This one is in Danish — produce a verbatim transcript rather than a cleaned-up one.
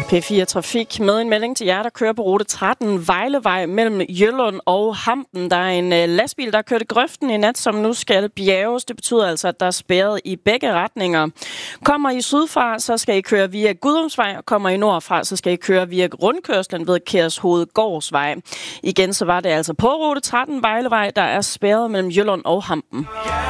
P fire Trafik med en melding til jer, der kører på rute tretten Vejlevej mellem Jøllund og Hampen. Der er en uh, lastbil, der kørte grøften i nat, som nu skal bjerges. Det betyder altså, at der er spærret i begge retninger. Kommer I sydfra, så skal I køre via Gudumsvej, og kommer I nordfra, så skal I køre via rundkørslen ved Kærshovedgårdsvej. Igen så var det altså på rute tretten Vejlevej, der er spærret mellem Jøllund og Hampen.